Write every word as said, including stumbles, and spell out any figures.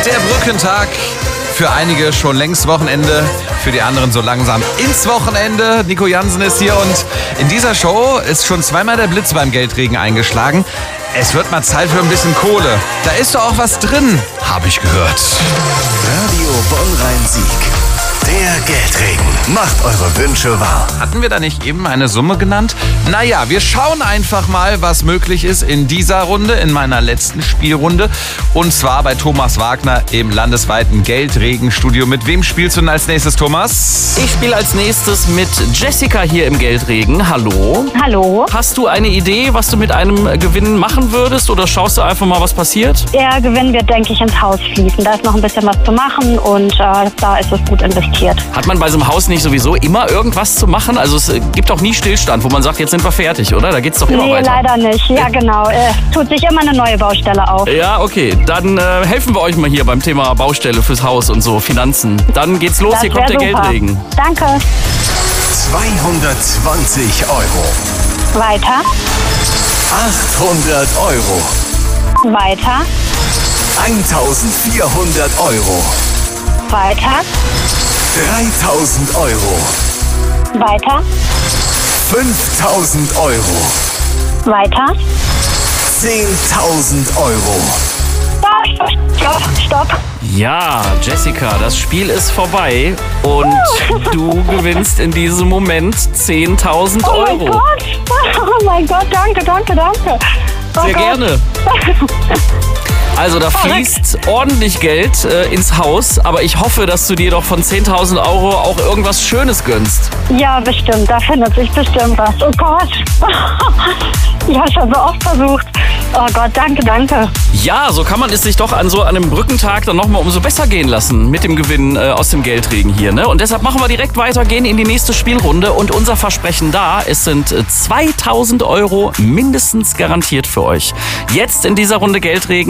Der Brückentag. Für einige schon längst Wochenende, für die anderen so langsam ins Wochenende. Nico Jansen ist hier und in dieser Show ist schon zweimal der Blitz beim Geldregen eingeschlagen. Es wird mal Zeit für ein bisschen Kohle. Da ist doch auch was drin, habe ich gehört. Radio Bonn-Rhein-Sieg. Der Geldregen macht eure Wünsche wahr. Hatten wir da nicht eben eine Summe genannt? Naja, wir schauen einfach mal, was möglich ist in dieser Runde, in meiner letzten Spielrunde. Und zwar bei Thomas Wagner im landesweiten Geldregenstudio. Mit wem spielst du denn als nächstes, Thomas? Ich spiele als nächstes mit Jessica hier im Geldregen. Hallo. Hallo. Hast du eine Idee, was du mit einem Gewinn machen würdest oder schaust du einfach mal, was passiert? Der Gewinn wird, denke ich, ins Haus fließen. Da ist noch ein bisschen was zu machen und äh, da ist es gut investiert. Hat man bei so einem Haus nicht sowieso immer irgendwas zu machen? Also es gibt doch nie Stillstand, wo man sagt, jetzt sind wir fertig, oder? Da geht's doch immer nee, weiter. Nee, leider nicht. Ja, genau. Äh, tut sich immer eine neue Baustelle auf. Ja, okay. Dann äh, helfen wir euch mal hier beim Thema Baustelle fürs Haus und so, Finanzen. Dann geht's los, das hier kommt der super. Geldregen. Danke. zweihundertzwanzig Euro. Weiter. achthundert Euro. Weiter. eintausendvierhundert Euro. Weiter. dreitausend Euro. Weiter. fünftausend Euro. Weiter. zehntausend Euro. Stopp, stopp. Ja, Jessica, das Spiel ist vorbei und du gewinnst in diesem Moment zehntausend Oh mein Euro. Gott. Oh mein Gott, danke, danke, danke. Oh Sehr Gott. gerne. Also da fließt ordentlich Geld äh, ins Haus, aber ich hoffe, dass du dir doch von zehntausend Euro auch irgendwas Schönes gönnst. Ja, bestimmt. Da findet sich bestimmt was. Oh Gott. Ich habe schon so oft versucht. Oh Gott, danke, danke. Ja, so kann man es sich doch an so einem Brückentag dann nochmal umso besser gehen lassen mit dem Gewinn äh, aus dem Geldregen hier, ne? Und deshalb machen wir direkt weiter, gehen in die nächste Spielrunde und unser Versprechen da, es sind äh, zweitausend Euro mindestens garantiert für euch. Jetzt in dieser Runde Geldregen.